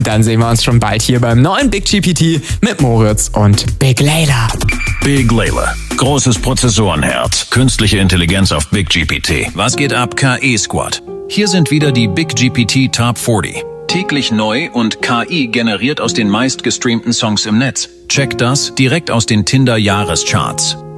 Dann sehen wir uns schon bald hier beim neuen Big GPT mit Moritz und Big Layla. Big Layla. Großes Prozessorenherz. Künstliche Intelligenz auf Big GPT. Was geht ab, KI-Squad? Hier sind wieder die Big GPT Top 40. Täglich neu und KI generiert aus den meistgestreamten Songs im Netz. Checkt das direkt aus den Tinder-Jahrescharts.